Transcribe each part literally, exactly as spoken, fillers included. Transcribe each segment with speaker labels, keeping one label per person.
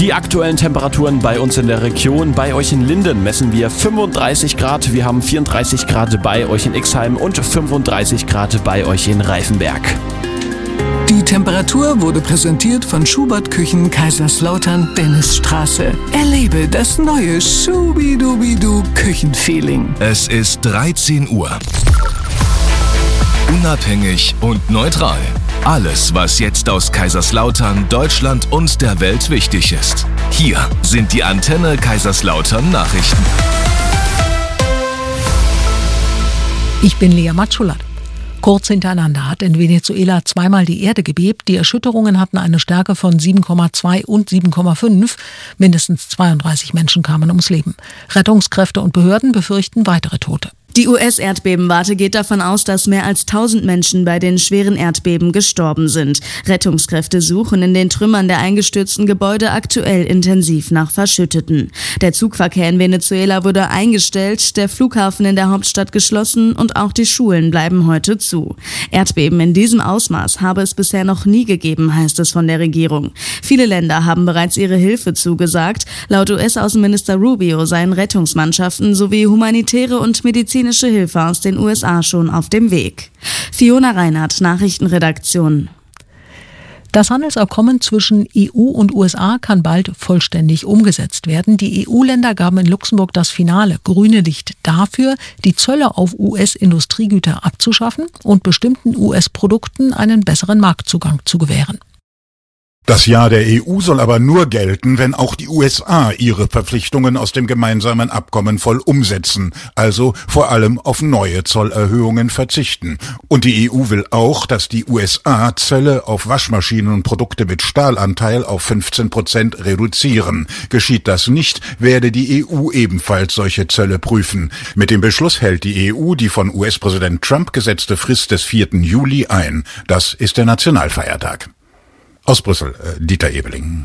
Speaker 1: Die aktuellen Temperaturen bei uns in der Region. Bei euch in Linden messen wir fünfunddreißig Grad. Wir haben vierunddreißig Grad bei euch in Ixheim und fünfunddreißig Grad bei euch in Reifenberg.
Speaker 2: Die Temperatur wurde präsentiert von Schubert Küchen Kaiserslautern Dennisstraße. Erlebe das neue Schubidubidu Küchenfeeling.
Speaker 3: Es ist dreizehn Uhr. Unabhängig und neutral. Alles, was jetzt aus Kaiserslautern, Deutschland und der Welt wichtig ist. Hier sind die Antenne Kaiserslautern Nachrichten.
Speaker 4: Ich bin Lea Matschulat. Kurz hintereinander hat in Venezuela zweimal die Erde gebebt. Die Erschütterungen hatten eine Stärke von sieben Komma zwei und sieben Komma fünf. Mindestens zweiunddreißig Menschen kamen ums Leben. Rettungskräfte und Behörden befürchten weitere Tote.
Speaker 5: Die U S-Erdbebenwarte geht davon aus, dass mehr als tausend Menschen bei den schweren Erdbeben gestorben sind. Rettungskräfte suchen in den Trümmern der eingestürzten Gebäude aktuell intensiv nach Verschütteten. Der Zugverkehr in Venezuela wurde eingestellt, der Flughafen in der Hauptstadt geschlossen und auch die Schulen bleiben heute zu. Erdbeben in diesem Ausmaß habe es bisher noch nie gegeben, heißt es von der Regierung. Viele Länder haben bereits ihre Hilfe zugesagt. Laut U S-Außenminister Rubio seien Rettungsmannschaften sowie humanitäre und medizinische Hilfe aus den U S A schon auf dem Weg. Fiona Reinhardt, Nachrichtenredaktion.
Speaker 4: Das Handelsabkommen zwischen E U und U S A kann bald vollständig umgesetzt werden. Die E U-Länder gaben in Luxemburg das finale grüne Licht dafür, die Zölle auf U S-Industriegüter abzuschaffen und bestimmten U S-Produkten einen besseren Marktzugang zu gewähren.
Speaker 6: Das Ja der E U soll aber nur gelten, wenn auch die U S A ihre Verpflichtungen aus dem gemeinsamen Abkommen voll umsetzen, also vor allem auf neue Zollerhöhungen verzichten. Und die E U will auch, dass die U S A Zölle auf Waschmaschinen und Produkte mit Stahlanteil auf fünfzehn Prozent reduzieren. Geschieht das nicht, werde die E U ebenfalls solche Zölle prüfen. Mit dem Beschluss hält die E U die von U S-Präsident Trump gesetzte Frist des vierten Juli ein. Das ist der Nationalfeiertag. Aus Brüssel, äh, Dieter Ebeling.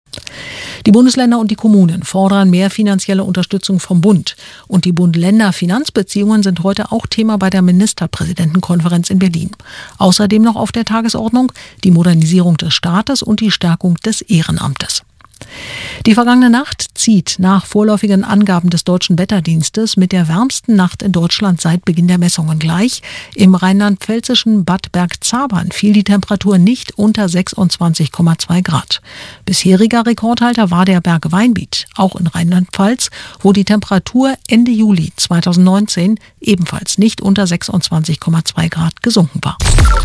Speaker 4: Die Bundesländer und die Kommunen fordern mehr finanzielle Unterstützung vom Bund. Und die Bund-Länder-Finanzbeziehungen sind heute auch Thema bei der Ministerpräsidentenkonferenz in Berlin. Außerdem noch auf der Tagesordnung die Modernisierung des Staates und die Stärkung des Ehrenamtes. Die vergangene Nacht zieht nach vorläufigen Angaben des Deutschen Wetterdienstes mit der wärmsten Nacht in Deutschland seit Beginn der Messungen gleich. Im rheinland-pfälzischen Bad Bergzabern fiel die Temperatur nicht unter sechsundzwanzig Komma zwei Grad. Bisheriger Rekordhalter war der Berg Weinbiet, auch in Rheinland-Pfalz, wo die Temperatur Ende Juli zweitausendneunzehn ebenfalls nicht unter sechsundzwanzig Komma zwei Grad gesunken war.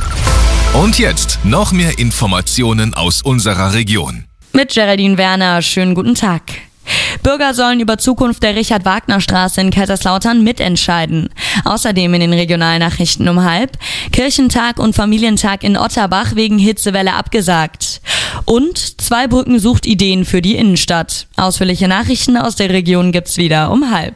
Speaker 3: Und jetzt noch mehr Informationen aus unserer Region.
Speaker 7: Mit Geraldine Werner, schönen guten Tag. Bürger sollen über Zukunft der Richard-Wagner-Straße in Kaiserslautern mitentscheiden. Außerdem in den Regionalnachrichten um halb: Kirchentag und Familientag in Otterbach wegen Hitzewelle abgesagt. Und Zweibrücken sucht Ideen für die Innenstadt. Ausführliche Nachrichten aus der Region gibt's wieder um halb.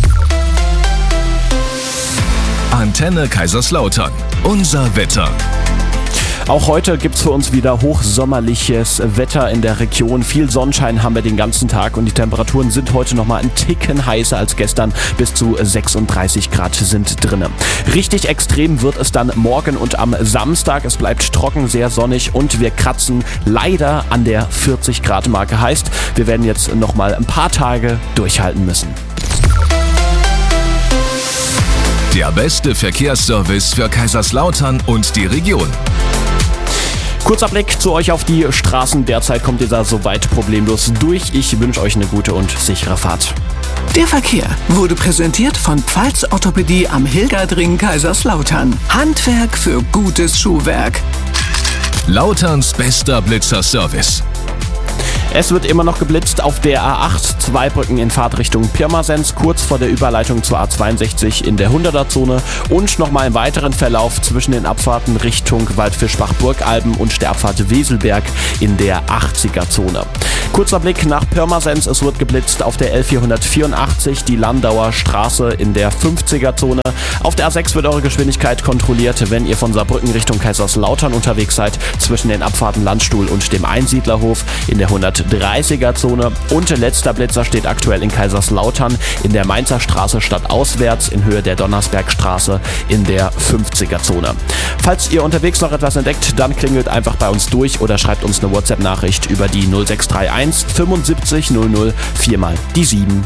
Speaker 3: Antenne Kaiserslautern. Unser Wetter.
Speaker 1: Auch heute gibt's für uns wieder hochsommerliches Wetter in der Region. Viel Sonnenschein haben wir den ganzen Tag und die Temperaturen sind heute nochmal einen Ticken heißer als gestern. Bis zu sechsunddreißig Grad sind drin. Richtig extrem wird es dann morgen und am Samstag. Es bleibt trocken, sehr sonnig und wir kratzen leider an der vierzig Grad Marke. Heißt, wir werden jetzt nochmal ein paar Tage durchhalten müssen.
Speaker 3: Der beste Verkehrsservice für Kaiserslautern und die Region.
Speaker 1: Kurzer Blick zu euch auf die Straßen. Derzeit kommt ihr da soweit problemlos durch. Ich wünsche euch eine gute und sichere Fahrt.
Speaker 2: Der Verkehr wurde präsentiert von Pfalz Orthopädie am Hilgerdring Kaiserslautern. Handwerk für gutes Schuhwerk.
Speaker 3: Lauterns bester Blitzerservice.
Speaker 1: Es wird immer noch geblitzt auf der A acht, Zweibrücken in Fahrtrichtung Pirmasens, kurz vor der Überleitung zur A zweiundsechzig in der hunderter-Zone und nochmal im weiteren Verlauf zwischen den Abfahrten Richtung Waldfischbach-Burgalben und der Abfahrt Weselberg in der achtziger-Zone. Kurzer Blick nach Pirmasens, es wird geblitzt auf der L vierhundertvierundachtzig, die Landauer Straße in der fünfziger-Zone. Auf der A sechs wird eure Geschwindigkeit kontrolliert, wenn ihr von Saarbrücken Richtung Kaiserslautern unterwegs seid, zwischen den Abfahrten Landstuhl und dem Einsiedlerhof in der hundertdreißiger-Zone. Und letzter Blitzer steht aktuell in Kaiserslautern in der Mainzer Straße stadtauswärts in Höhe der Donnersbergstraße in der fünfziger-Zone. Falls ihr unterwegs noch etwas entdeckt, dann klingelt einfach bei uns durch oder schreibt uns eine WhatsApp-Nachricht über die null sechs drei eins fünfundsiebzig null null, viermal die sieben.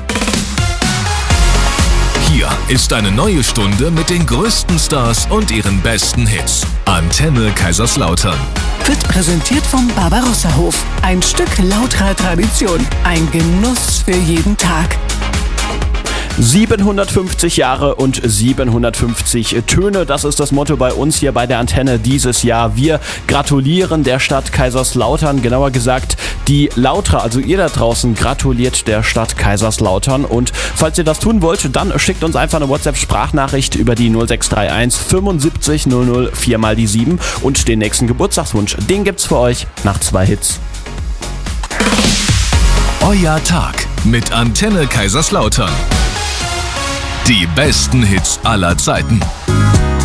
Speaker 3: Hier ist eine neue Stunde mit den größten Stars und ihren besten Hits. Antenne Kaiserslautern.
Speaker 2: Wird präsentiert vom Barbarossa-Hof. Ein Stück lauterer Tradition. Ein Genuss für jeden Tag.
Speaker 1: siebenhundertfünfzig Jahre und siebenhundertfünfzig Töne, das ist das Motto bei uns hier bei der Antenne dieses Jahr. Wir gratulieren der Stadt Kaiserslautern, genauer gesagt die Lautra, also ihr da draußen gratuliert der Stadt Kaiserslautern. Und falls ihr das tun wollt, dann schickt uns einfach eine WhatsApp-Sprachnachricht über die null sechs drei eins fünfundsiebzig null null, viermal die sieben und den nächsten Geburtstagswunsch, den gibt's für euch nach zwei Hits.
Speaker 3: Euer Tag mit Antenne Kaiserslautern. Die besten Hits aller Zeiten.